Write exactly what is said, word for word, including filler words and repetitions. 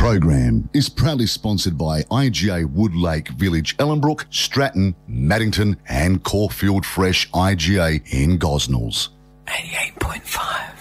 program is proudly sponsored by I G A Woodlake Village, Ellenbrook, Stratton, Maddington and Caulfield Fresh I G A in Gosnells. eighty-eight point five